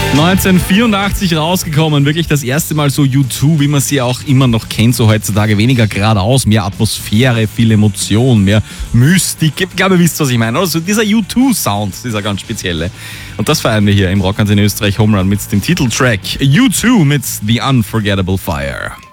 1984 rausgekommen, wirklich das erste Mal so U2, wie man sie auch immer noch kennt, so heutzutage. Weniger geradeaus, mehr Atmosphäre, viel Emotion, mehr Mystik. Ich glaube, ihr wisst, was ich meine. Also dieser U2-Sound, dieser ganz spezielle. Und das feiern wir hier im Rockantenne Österreich Home Run mit dem Titeltrack U2 mit The Unforgettable Fire.